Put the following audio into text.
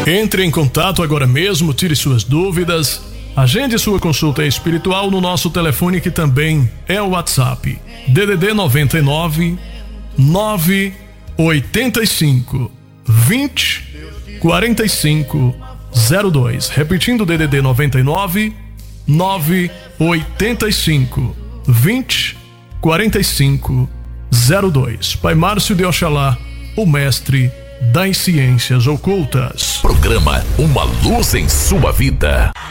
Entre em contato agora mesmo, tire suas dúvidas, agende sua consulta espiritual no nosso telefone que também é o WhatsApp. DDD 99 985 20 45 02. Repetindo, DDD 99 985 20 45 02. Pai Márcio de Oxalá, o mestre das ciências ocultas. Programa Uma Luz em Sua Vida.